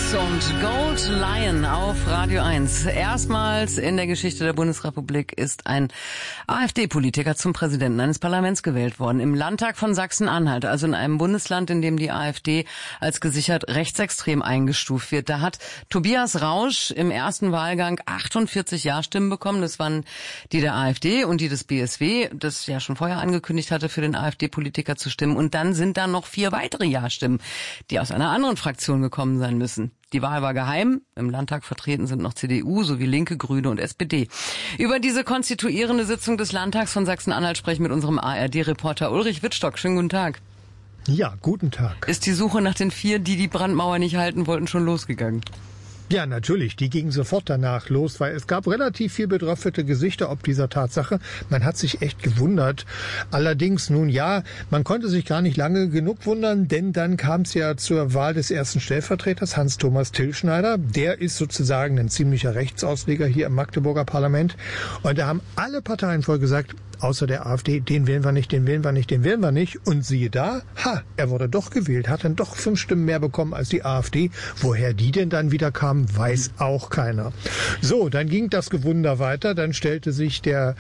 und Gold Lion auf Radio 1. Erstmals in der Geschichte der Bundesrepublik ist ein AfD-Politiker zum Präsidenten eines Parlaments gewählt worden. Im Landtag von Sachsen-Anhalt, also in einem Bundesland, in dem die AfD als gesichert rechtsextrem eingestuft wird. Da hat Tobias Rausch im ersten Wahlgang 48 Ja-Stimmen bekommen. Das waren die der AfD und die des BSW, das ja schon vorher angekündigt hatte, für den AfD-Politiker zu stimmen. Und dann sind da noch 4 weitere Ja-Stimmen, die aus einer anderen Fraktion gekommen sein müssen. Die Wahl war geheim. Im Landtag vertreten sind noch CDU sowie Linke, Grüne und SPD. Über diese konstituierende Sitzung des Landtags von Sachsen-Anhalt sprechen mit unserem ARD-Reporter Ulrich Wittstock. Schönen guten Tag. Ja, guten Tag. Ist die Suche nach den 4, die die Brandmauer nicht halten wollten, schon losgegangen? Ja, natürlich. Die gingen sofort danach los, weil es gab relativ viel betröpfelte Gesichter ob dieser Tatsache. Man hat sich echt gewundert. Allerdings, nun ja, man konnte sich gar nicht lange genug wundern, denn dann kam es ja zur Wahl des ersten Stellvertreters, Hans-Thomas Tilschneider. Der ist sozusagen ein ziemlicher Rechtsausleger hier im Magdeburger Parlament. Und da haben alle Parteien voll gesagt, außer der AfD, den wählen wir nicht, den wählen wir nicht, den wählen wir nicht. Und siehe da, er wurde doch gewählt, hat dann doch 5 Stimmen mehr bekommen als die AfD. Woher die denn dann wieder kam, weiß auch keiner. So, dann ging das Gewunder weiter. Dann stellte sich der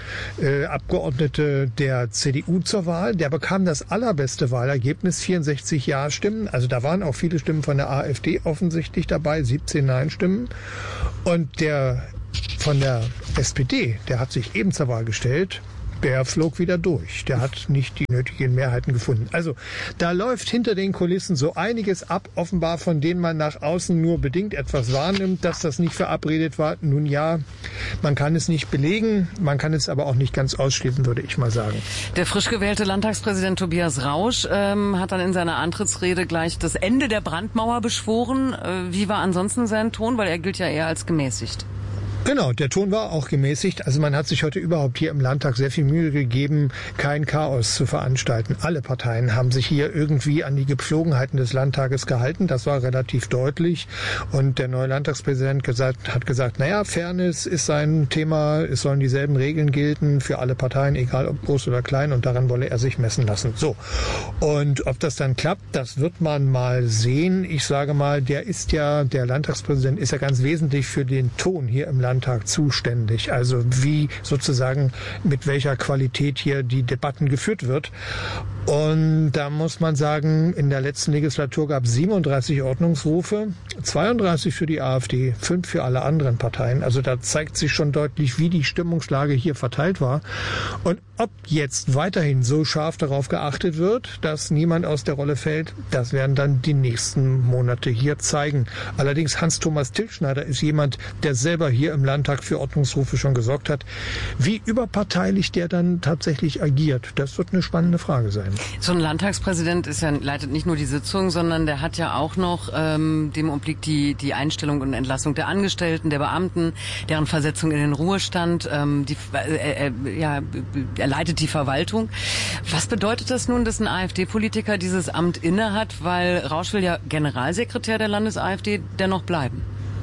Abgeordnete der CDU zur Wahl. Der bekam das allerbeste Wahlergebnis, 64 Ja-Stimmen. Also da waren auch viele Stimmen von der AfD offensichtlich dabei, 17 Nein-Stimmen. Und der von der SPD, der hat sich eben zur Wahl gestellt. Der flog wieder durch. Der hat nicht die nötigen Mehrheiten gefunden. Also da läuft hinter den Kulissen so einiges ab, offenbar von denen man nach außen nur bedingt etwas wahrnimmt, dass das nicht verabredet war. Nun ja, man kann es nicht belegen, man kann es aber auch nicht ganz ausschließen, würde ich mal sagen. Der frisch gewählte Landtagspräsident Tobias Rausch hat dann in seiner Antrittsrede gleich das Ende der Brandmauer beschworen. Wie war ansonsten sein Ton? Weil er gilt ja eher als gemäßigt. Genau, der Ton war auch gemäßigt. Also man hat sich heute überhaupt hier im Landtag sehr viel Mühe gegeben, kein Chaos zu veranstalten. Alle Parteien haben sich hier irgendwie an die Gepflogenheiten des Landtages gehalten. Das war relativ deutlich. Und der neue Landtagspräsident hat gesagt, naja, Fairness ist sein Thema. Es sollen dieselben Regeln gelten für alle Parteien, egal ob groß oder klein. Und daran wolle er sich messen lassen. So. Und ob das dann klappt, das wird man mal sehen. Ich sage mal, der Landtagspräsident ist ja ganz wesentlich für den Ton hier im Landtag zuständig, also wie sozusagen mit welcher Qualität hier die Debatten geführt wird. Und da muss man sagen, in der letzten Legislatur gab es 37 Ordnungsrufe, 32 für die AfD, 5 für alle anderen Parteien. Also da zeigt sich schon deutlich, wie die Stimmungslage hier verteilt war. Und ob jetzt weiterhin so scharf darauf geachtet wird, dass niemand aus der Rolle fällt, das werden dann die nächsten Monate hier zeigen. Allerdings Hans-Thomas Tilschneider ist jemand, der selber hier im Landtag für Ordnungsrufe schon gesorgt hat. Wie überparteilich der dann tatsächlich agiert, das wird eine spannende Frage sein. So ein Landtagspräsident leitet nicht nur die Sitzung, sondern der hat ja auch noch, dem obliegt die Einstellung und Entlassung der Angestellten, der Beamten, deren Versetzung in den Ruhestand, er leitet die Verwaltung. Was bedeutet das nun, dass ein AfD-Politiker dieses Amt innehat, weil Rausch will ja Generalsekretär der Landes-AfD dennoch bleiben?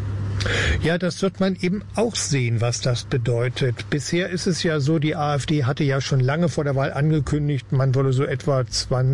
Ja, das wird man eben auch sehen, was das bedeutet. Bisher ist es ja so, die AfD hatte ja schon lange vor der Wahl angekündigt, man wolle so etwa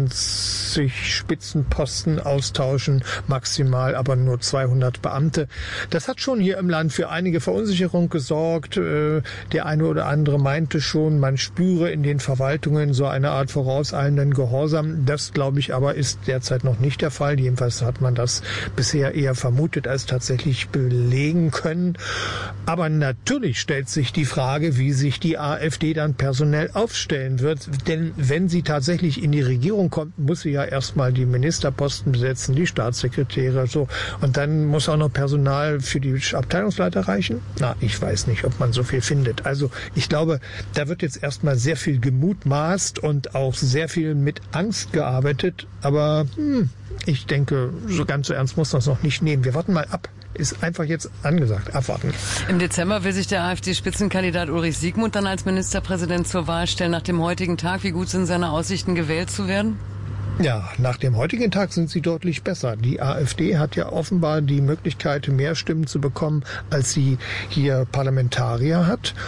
20 Spitzenposten austauschen, maximal aber nur 200 Beamte. Das hat schon hier im Land für einige Verunsicherung gesorgt. Der eine oder andere meinte schon, man spüre in den Verwaltungen so eine Art vorauseilenden Gehorsam. Das, glaube ich, aber ist derzeit noch nicht der Fall. Jedenfalls hat man das bisher eher vermutet als tatsächlich belegen können. Aber natürlich stellt sich die Frage, wie sich die AfD dann personell aufstellen wird. Denn wenn sie tatsächlich in die Regierung kommt, muss sie ja erstmal die Ministerposten besetzen, die Staatssekretäre, so. Und dann muss auch noch Personal für die Abteilungsleiter reichen. Na, ich weiß nicht, ob man so viel findet. Also ich glaube, da wird jetzt erstmal sehr viel gemutmaßt und auch sehr viel mit Angst gearbeitet. Aber ich denke, so ganz so ernst muss man es noch nicht nehmen. Wir warten mal ab. Ist einfach jetzt angesagt. Abwarten. Im Dezember will sich der AfD-Spitzenkandidat Ulrich Siegmund dann als Ministerpräsident zur Wahl stellen. Nach dem heutigen Tag, wie gut sind seine Aussichten, gewählt zu werden? Ja, nach dem heutigen Tag sind sie deutlich besser. Die AfD hat ja offenbar die Möglichkeit, mehr Stimmen zu bekommen, als sie hier Parlamentarier hat.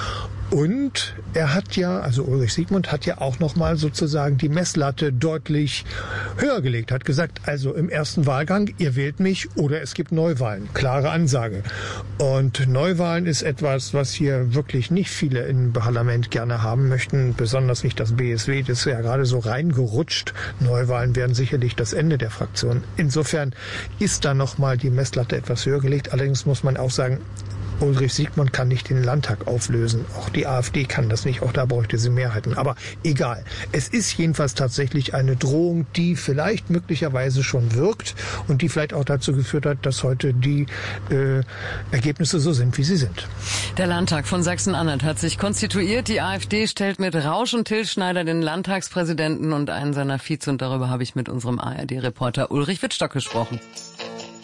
Und er hat ja, also Ulrich Siegmund hat ja auch nochmal sozusagen die Messlatte deutlich höher gelegt, hat gesagt, also im ersten Wahlgang, ihr wählt mich oder es gibt Neuwahlen. Klare Ansage. Und Neuwahlen ist etwas, was hier wirklich nicht viele im Parlament gerne haben möchten, besonders nicht das BSW, das ist ja gerade so reingerutscht. Neuwahlen werden sicherlich das Ende der Fraktion. Insofern ist da nochmal die Messlatte etwas höher gelegt. Allerdings muss man auch sagen, Ulrich Siegmund kann nicht den Landtag auflösen. Auch die AfD kann das nicht. Auch da bräuchte sie Mehrheiten. Aber egal. Es ist jedenfalls tatsächlich eine Drohung, die vielleicht möglicherweise schon wirkt und die vielleicht auch dazu geführt hat, dass heute die Ergebnisse so sind, wie sie sind. Der Landtag von Sachsen-Anhalt hat sich konstituiert. Die AfD stellt mit Rausch und Till Schneider den Landtagspräsidenten und einen seiner Vize. Und darüber habe ich mit unserem ARD-Reporter Ulrich Wittstock gesprochen.